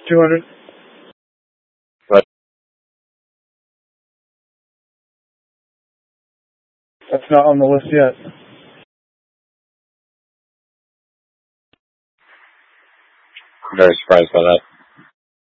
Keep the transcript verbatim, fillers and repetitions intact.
two hundred. But That's not on the list yet. I'm very surprised by that.